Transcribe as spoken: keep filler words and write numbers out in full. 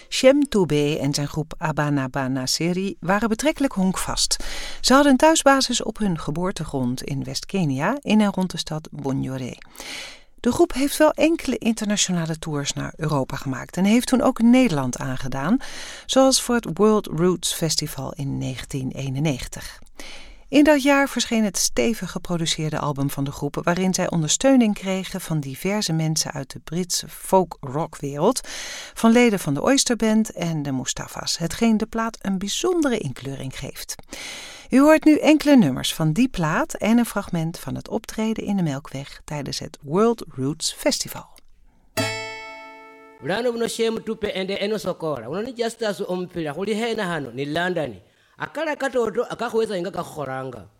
Shem Toubé en zijn groep Abanaba Naseri waren betrekkelijk honkvast. Ze hadden een thuisbasis op hun geboortegrond in West-Kenia in en rond de stad Bunyore. De groep heeft wel enkele internationale tours naar Europa gemaakt en heeft toen ook Nederland aangedaan, zoals voor het World Roots Festival in negentien eenennegentig. In dat jaar verscheen het stevig geproduceerde album van de groep, waarin zij ondersteuning kregen van diverse mensen uit de Britse folk-rockwereld, van leden van de Oyster Band en de Mustafas, hetgeen de plaat een bijzondere inkleuring geeft. U hoort nu enkele nummers van die plaat en een fragment van het optreden in de Melkweg tijdens het World Roots Festival. Ulano buno shemu tupe ende eno sokora. Uno ni just as umpira kuli hena hano ni London. Akala katoto akakweza inga kakhoranga.